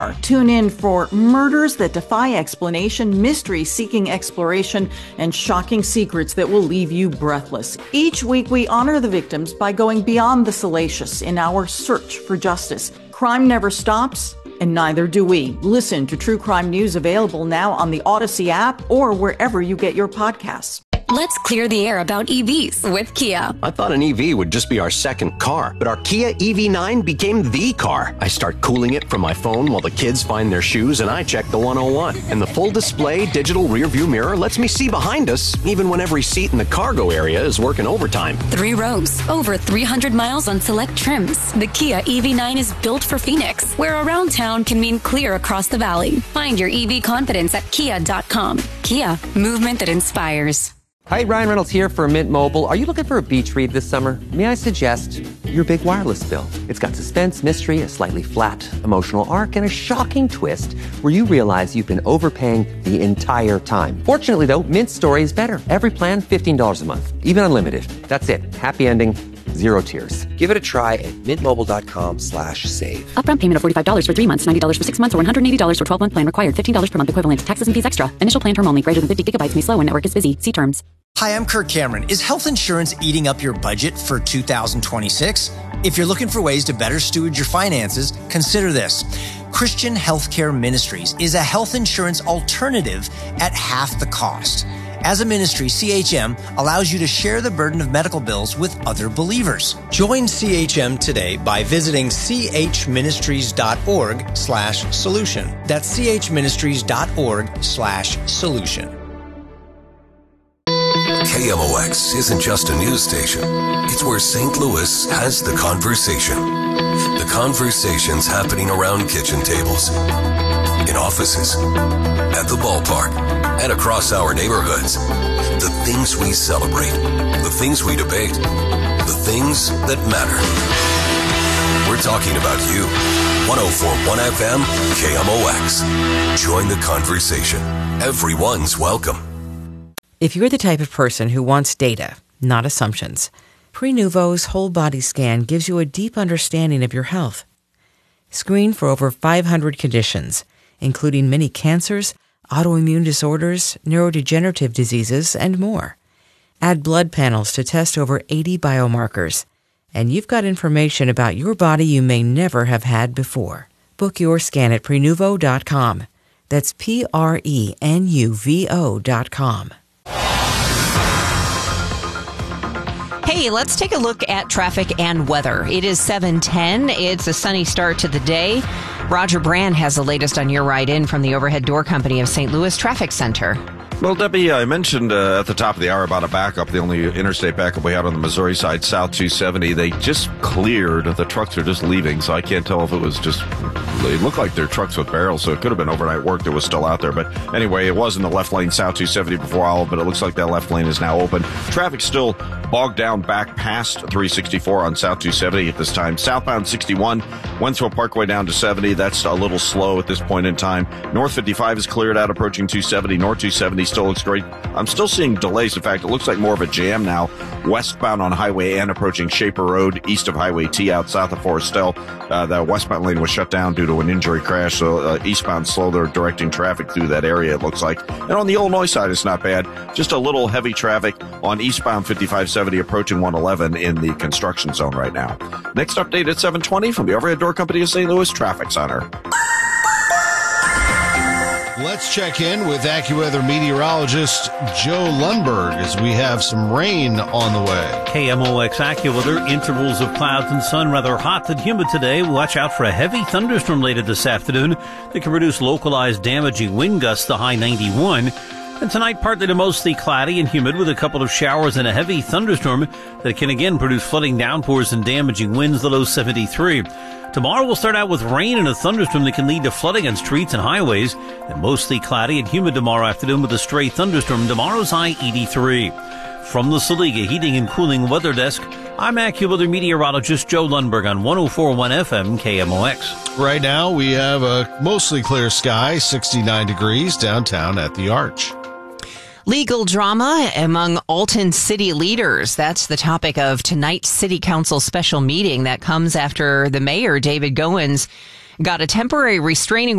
Tune in for murders that defy explanation, mystery seeking exploration, and shocking secrets that will leave you breathless. Each week we honor the victims by going beyond the salacious in our search for justice. Crime never stops, and neither do we. Listen to True Crime News, available now on the Odyssey app or wherever you get your podcasts. Let's clear the air about EVs with Kia. I thought an EV would just be our second car, but our Kia EV9 became the car. I start cooling it from my phone while the kids find their shoes, and I check the 101. And the full display digital rear view mirror lets me see behind us, even when every seat in the cargo area is working overtime. 3 rows, over 300 miles on select trims. The Kia EV9 is built for Phoenix, where around town can mean clear across the valley. Find your EV confidence at kia.com. Kia, movement that inspires. Hi, Ryan Reynolds here for Mint Mobile. Are you looking for a beach read this summer? May I suggest your big wireless bill? It's got suspense, mystery, a slightly flat emotional arc, and a shocking twist where you realize you've been overpaying the entire time. Fortunately, though, Mint's story is better. Every plan, $15 a month, even unlimited. That's it. Happy ending. 0 tears. Give it a try at mintmobile.com/save. Upfront payment of $45 for 3 months, $90 for 6 months, or $180 for 12-month plan required. $15 per month equivalent. Taxes and fees extra. Initial plan term only. Greater than 50 gigabytes may slow when network is busy. See terms. Hi, I'm Kirk Cameron. Is health insurance eating up your budget for 2026? If you're looking for ways to better steward your finances, consider this. Christian Healthcare Ministries is a health insurance alternative at half the cost. As a ministry, CHM allows you to share the burden of medical bills with other believers. Join CHM today by visiting chministries.org/solution. That's chministries.org/solution. KMOX isn't just a news station. It's where St. Louis has the conversation. The conversations happening around kitchen tables, in offices, at the ballpark, and across our neighborhoods. The things we celebrate, the things we debate, the things that matter. We're talking about you. 104.1 FM, KMOX. Join the conversation. Everyone's welcome. If you're the type of person who wants data, not assumptions, Prenuvo's whole body scan gives you a deep understanding of your health. Screen for over 500 conditions, including many cancers, autoimmune disorders, neurodegenerative diseases, and more. Add blood panels to test over 80 biomarkers, and you've got information about your body you may never have had before. Book your scan at Prenuvo.com. That's Prenuvo.com. Hey, let's take a look at traffic and weather. It is 7:10. It's a sunny start to the day. Roger Brand has the latest on your ride in from the Overhead Door Company of St. Louis Traffic Center. Well, Debbie, I mentioned at the top of the hour about a backup, the only interstate backup we had on the Missouri side, South 270. They just cleared. The trucks are just leaving, so I can't tell if it was just, they look like they're trucks with barrels, so it could have been overnight work that was still out there. But anyway, it was in the left lane, South 270 before Olive, but it looks like that left lane is now open. Traffic still bogged down back past 364 on South 270 at this time. Southbound 61, Wentworth Parkway down to 70. That's a little slow at this point in time. North 55 is cleared out approaching 270. North 270 still looks great. I'm still seeing delays. In fact, it looks like more of a jam now. Westbound on Highway N approaching Shaper Road, east of Highway T out south of Forestell. The westbound lane was shut down due to an injury crash, so eastbound slow. They're directing traffic through that area, it looks like. And on the Illinois side, it's not bad. Just a little heavy traffic on eastbound 5570 approaching 111 in the construction zone right now. Next update at 7:20 from the Overhead Door Company of St. Louis Traffic Center. Let's check in with AccuWeather meteorologist Joe Lundberg as we have some rain on the way. KMOX AccuWeather, intervals of clouds and sun, rather hot and humid today. Watch out for a heavy thunderstorm later this afternoon that can produce localized damaging wind gusts, the high 91. And tonight, partly to mostly cloudy and humid with a couple of showers and a heavy thunderstorm that can again produce flooding downpours and damaging winds, the low 73. Tomorrow we'll start out with rain and a thunderstorm that can lead to flooding on streets and highways, and mostly cloudy and humid tomorrow afternoon with a stray thunderstorm. Tomorrow's high 83. From the Saliga Heating and Cooling Weather Desk, I'm AccuWeather meteorologist Joe Lundberg on 104.1 FM KMOX. Right now we have a mostly clear sky, 69 degrees downtown at the Arch. Legal drama among Alton city leaders. That's the topic of tonight's City Council special meeting that comes after the mayor, David Goins, got a temporary restraining